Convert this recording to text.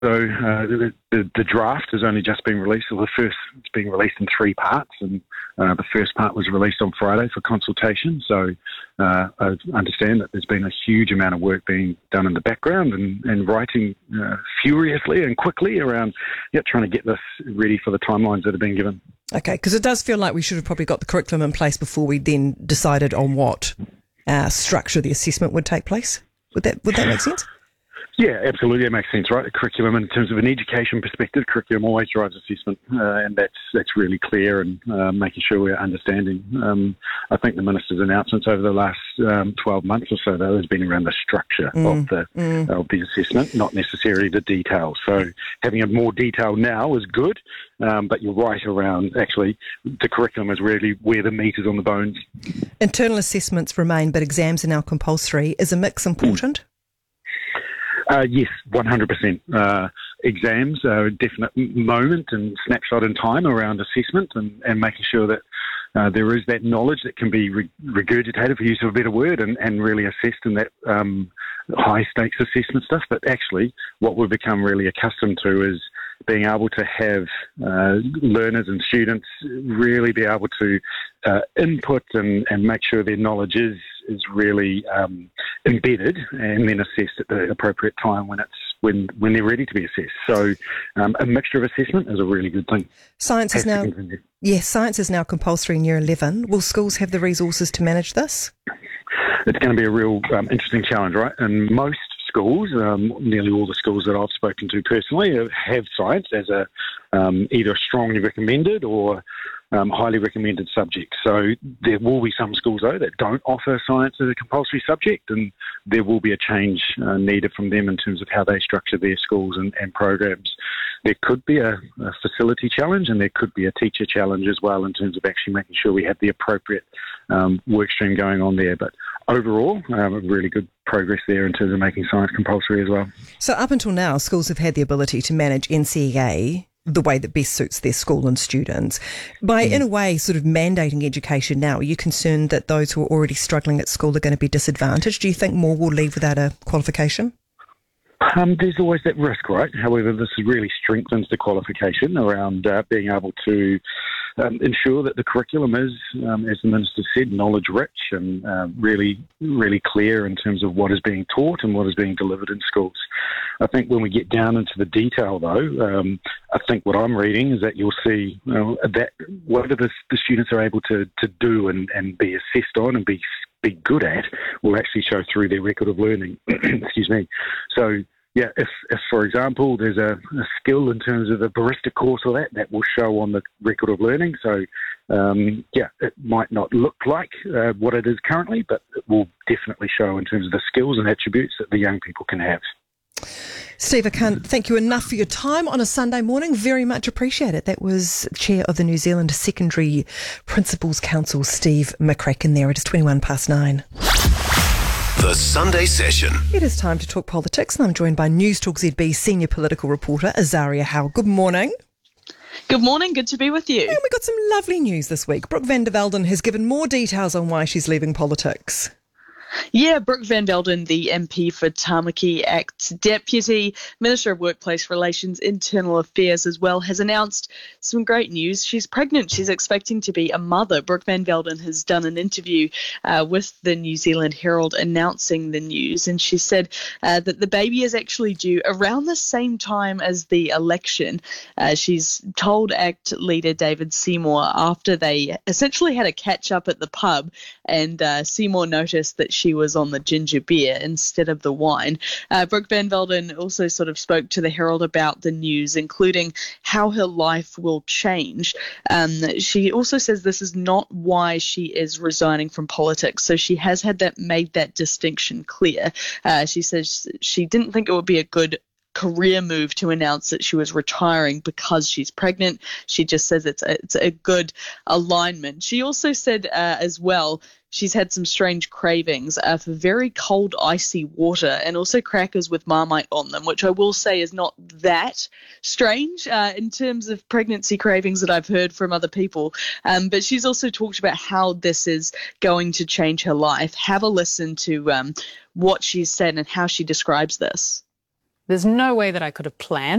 the draft has only just been released. So it's being released in 3 parts, and the first part was released on Friday for consultation. So I understand that there's been a huge amount of work being done in the background and writing furiously and quickly around trying to get this ready for the timelines that have been given. Okay, because it does feel like we should have probably got the curriculum in place before we then decided on what structure the assessment would take place. Would that make sense? Yeah, absolutely, it makes sense, right? The curriculum, in terms of an education perspective, curriculum always drives assessment, and that's really clear, and making sure we're understanding. I think the Minister's announcements over the last 12 months or so, though, has been around the structure of the assessment, not necessarily the details. So having a more detail now is good, but you're right around, actually, the curriculum is really where the meat is on the bones. Internal assessments remain, but exams are now compulsory. Is a mix important? Yes, 100%. Exams are a definite moment and snapshot in time around assessment and making sure that there is that knowledge that can be regurgitated, for use of a better word, and really assessed in that high-stakes assessment stuff. But actually, what we've become really accustomed to is being able to have learners and students really be able to input and make sure their knowledge is really embedded and then assessed at the appropriate time when they're ready to be assessed. So a mixture of assessment is a really good thing. Science is now compulsory in Year 11. Will schools have the resources to manage this? It's going to be a real interesting challenge, right? And most schools, nearly all the schools that I've spoken to personally, have science as either strongly recommended or highly recommended subject. So there will be some schools, though, that don't offer science as a compulsory subject, and there will be a change needed from them in terms of how they structure their schools and programs. There could be a facility challenge, and there could be a teacher challenge as well, in terms of actually making sure we have the appropriate work stream going on there. But overall, really good progress there in terms of making science compulsory as well. So up until now, schools have had the ability to manage NCEA the way that best suits their school and students. By, in a way, sort of mandating education now, are you concerned that those who are already struggling at school are going to be disadvantaged? Do you think more will leave without a qualification? There's always that risk, right? However, this really strengthens the qualification around being able to ensure that the curriculum is, as the Minister said, knowledge-rich and really, really clear in terms of what is being taught and what is being delivered in schools. I think when we get down into the detail, though, I think what I'm reading is that you'll see that whatever the students are able to do and be assessed on and be good at will actually show through their record of learning. Excuse me. So, yeah, if for example, there's a skill in terms of a barista course or that will show on the record of learning. So, it might not look like what it is currently, but it will definitely show in terms of the skills and attributes that the young people can have. Steve, I can't thank you enough for your time on a Sunday morning. Very much appreciate it. That was Chair of the New Zealand Secondary Principals Council, Steve McCracken there. It is 9:21. The Sunday Session. It is time to talk politics, and I'm joined by News Talk ZB senior political reporter Azaria Howe. Good morning. Good morning. Good to be with you. And we got some lovely news this week. Brooke van der Velden has given more details on why she's leaving politics. Yeah, Brooke van Velden, the MP for Tamaki Act Deputy, Minister of Workplace Relations, Internal Affairs as well, has announced some great news. She's pregnant. She's expecting to be a mother. Brooke van Velden has done an interview with the New Zealand Herald announcing the news, and she said that the baby is actually due around the same time as the election. She's told ACT leader David Seymour after they essentially had a catch-up at the pub, and Seymour noticed that she was on the ginger beer instead of the wine. Brooke van Velden also sort of spoke to the Herald about the news, including how her life will change. She also says this is not why she is resigning from politics, so she has made that distinction clear. She says she didn't think it would be a good career move to announce that she was retiring because she's pregnant. She just says it's a good alignment. She also said as well she's had some strange cravings for very cold, icy water and also crackers with Marmite on them, which I will say is not that strange in terms of pregnancy cravings that I've heard from other people. But she's also talked about how this is going to change her life. Have a listen to what she's said and how she describes this. There's no way that I could have planned